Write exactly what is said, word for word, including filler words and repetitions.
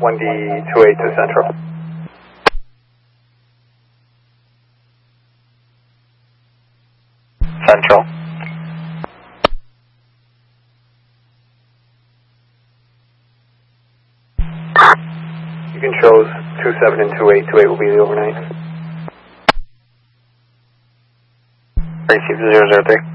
one D two eight to Central. Central. You can choose two seven and two eight. two eight will be the overnight. Receive zero zero three.